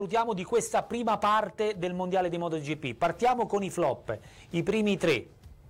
Salutiamo di questa prima parte del mondiale di MotoGP. Partiamo con i flop, i primi tre.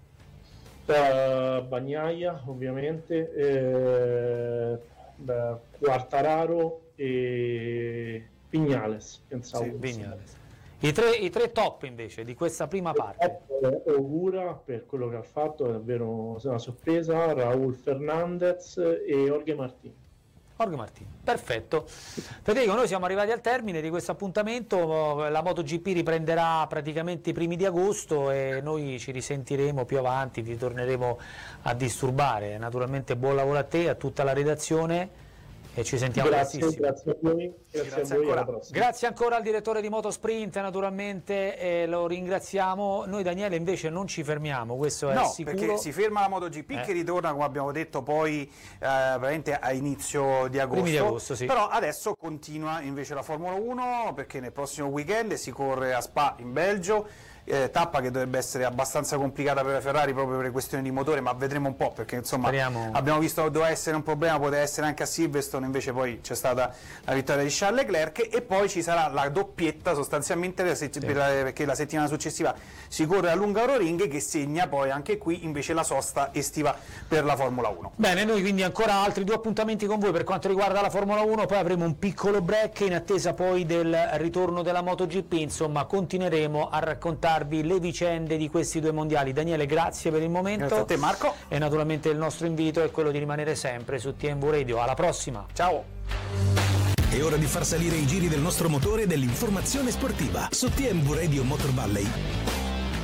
Bagnaia ovviamente, Quartararo e Viñales, pensavo. Sì, Viñales. I tre top invece di questa prima parte. Ogura, per quello che ha fatto, è davvero una sorpresa. Raúl Fernandez e Jorge Martin. Jorge Martin, perfetto. Federico, noi siamo arrivati al termine di questo appuntamento, la MotoGP riprenderà praticamente i primi di agosto e noi ci risentiremo più avanti, ti torneremo a disturbare. Naturalmente buon lavoro a te, a tutta la redazione e ci sentiamo prestissimo. Grazie a voi, grazie a voi, alla prossima. Grazie ancora al direttore di Motosprint, naturalmente lo ringraziamo. Noi Daniele invece non ci fermiamo, questo è sicuro. Perché si ferma la MotoGP che ritorna, come abbiamo detto, poi veramente a inizio di agosto. Primi di agosto, sì. Però adesso continua invece la Formula 1 perché nel prossimo weekend si corre a Spa in Belgio. Tappa che dovrebbe essere abbastanza complicata per la Ferrari proprio per le questioni di motore, ma vedremo un po', perché insomma abbiamo visto che doveva essere un problema, poteva essere anche a Silverstone, invece poi c'è stata la vittoria di Charles Leclerc e poi ci sarà la doppietta sostanzialmente perché la settimana successiva si corre a Hungaroring che segna poi anche qui invece la sosta estiva per la Formula 1. Bene, noi quindi ancora altri due appuntamenti con voi per quanto riguarda la Formula 1, poi avremo un piccolo break in attesa poi del ritorno della MotoGP, insomma continueremo a raccontarvi le vicende di questi due mondiali. Daniele, grazie per il momento. Grazie a te Marco. E naturalmente il nostro invito è quello di rimanere sempre su TMV Radio. Alla prossima. Ciao. È ora di far salire i giri del nostro motore e dell'informazione sportiva su TMV Radio Motor Valley.